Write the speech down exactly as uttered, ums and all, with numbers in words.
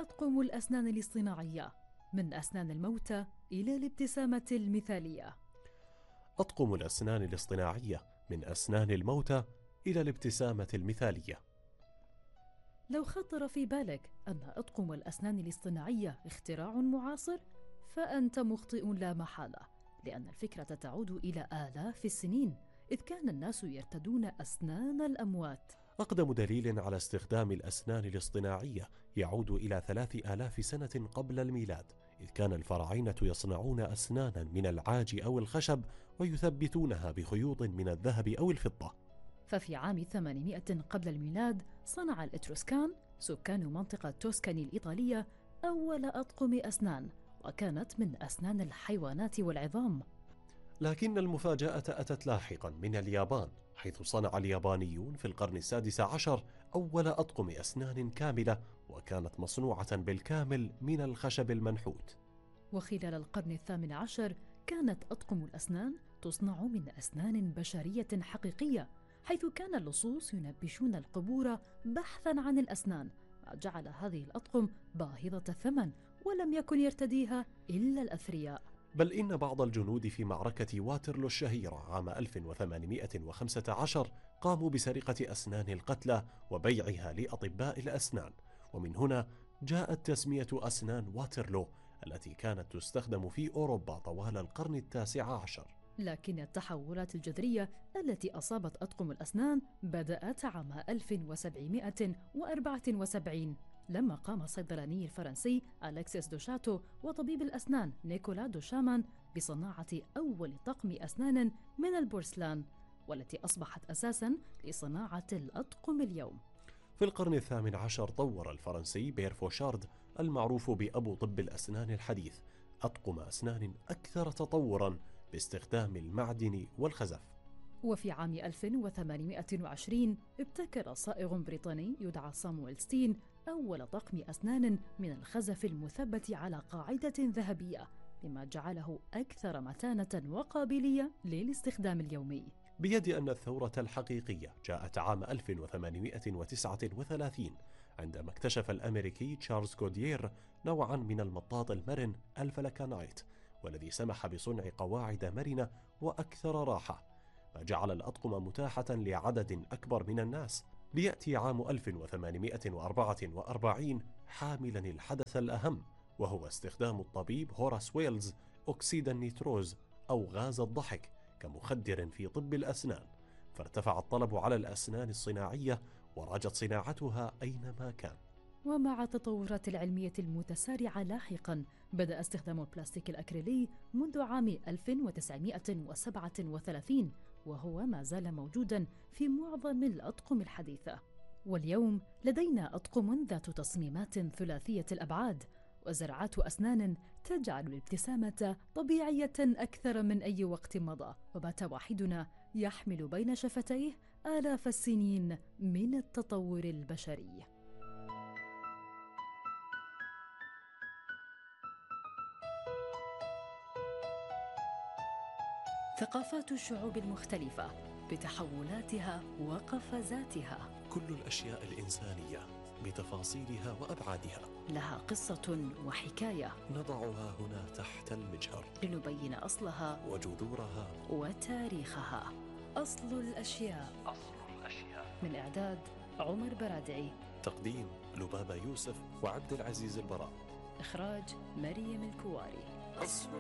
أطقم الأسنان الاصطناعية، من أسنان الموتى إلى الابتسامة المثالية. أطقم الأسنان الاصطناعية، من أسنان الموتى إلى الابتسامة المثالية. لو خطر في بالك أن أطقم الأسنان الاصطناعية اختراع معاصر، فأنت مخطئ لا محالة، لأن الفكرة تعود إلى آلاف السنين، إذ كان الناس يرتدون أسنان الأموات. أقدم دليل على استخدام الأسنان الاصطناعية يعود إلى ثلاث آلاف سنة قبل الميلاد، إذ كان الفراعنة يصنعون أسنانا من العاج أو الخشب ويثبتونها بخيوط من الذهب أو الفضة. ففي عام ثمانمائة قبل الميلاد صنع الإتروسكان سكان منطقة توسكاني الإيطالية أول أطقم أسنان، وكانت من أسنان الحيوانات والعظام. لكن المفاجأة أتت لاحقا من اليابان، حيث صنع اليابانيون في القرن السادس عشر أول أطقم أسنان كاملة، وكانت مصنوعة بالكامل من الخشب المنحوت. وخلال القرن الثامن عشر كانت أطقم الأسنان تصنع من أسنان بشرية حقيقية، حيث كان اللصوص ينبشون القبور بحثاً عن الأسنان، ما جعل هذه الأطقم باهظة الثمن، ولم يكن يرتديها إلا الأثرياء. بل إن بعض الجنود في معركة واترلو الشهيرة عام ألف وثمانمائة وخمسة عشر قاموا بسرقة أسنان القتلى وبيعها لأطباء الأسنان، ومن هنا جاءت تسمية أسنان واترلو التي كانت تستخدم في أوروبا طوال القرن التاسع عشر. لكن التحولات الجذرية التي أصابت أطقم الأسنان بدأت عام ألف وسبعمائة وأربعة وسبعين، لما قام الصيدلاني الفرنسي أليكسيس دوشاتو وطبيب الأسنان نيكولا دوشامان بصناعة أول طقم أسنان من البورسلان، والتي أصبحت أساساً لصناعة الأطقم اليوم. في القرن الثامن عشر طور الفرنسي بير فوشارد المعروف بأبو طب الأسنان الحديث أطقم أسنان أكثر تطوراً باستخدام المعدن والخزف. وفي عام ألف وثمانمائة وعشرين ابتكر صائغ بريطاني يدعى صامويل ستين أول طقم أسنان من الخزف المثبت على قاعدة ذهبية، مما جعله أكثر متانة وقابلية للاستخدام اليومي. بيد أن الثورة الحقيقية جاءت عام ألف وثمانمائة وتسعة وثلاثين عندما اكتشف الأمريكي تشارلز غوديير نوعا من المطاط المرن الفلكانايت، والذي سمح بصنع قواعد مرنة وأكثر راحة، ما جعل الأطقم متاحة لعدد أكبر من الناس. ليأتي عام ألف وثمانمائة وأربعة وأربعين حاملا الحدث الأهم، وهو استخدام الطبيب هوراس ويلز أكسيد النيتروز أو غاز الضحك كمخدر في طب الأسنان، فارتفع الطلب على الأسنان الصناعية ورجت صناعتها أينما كان. ومع التطورات العلمية المتسارعة لاحقاً بدأ استخدام البلاستيك الأكريلي منذ عام ألف وتسعمائة وسبعة وثلاثين، وهو ما زال موجوداً في معظم الأطقم الحديثة. واليوم لدينا أطقم ذات تصميمات ثلاثية الأبعاد وزرعات أسنان تجعل الابتسامة طبيعية أكثر من أي وقت مضى، وبات واحدنا يحمل بين شفتيه آلاف السنين من التطور البشري. ثقافات الشعوب المختلفة بتحولاتها وقفزاتها، كل الأشياء الإنسانية بتفاصيلها وأبعادها لها قصة وحكاية نضعها هنا تحت المجهر لنبين أصلها وجذورها وتاريخها. أصل الأشياء. أصل الأشياء. من إعداد عمر برادعي، تقديم لبابة يوسف وعبد العزيز البراء، إخراج مريم الكواري. أصل